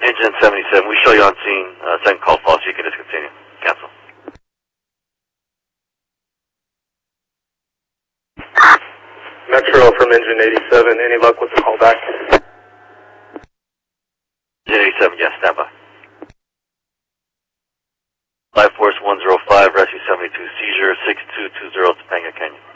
Engine 77, we show you on scene. Second call false, you can discontinue. Cancel. Metro from Engine 87, any luck with the callback? Engine 87, yes, stand by. Life Force 105, Rescue 72, seizure 6220 Topanga Canyon.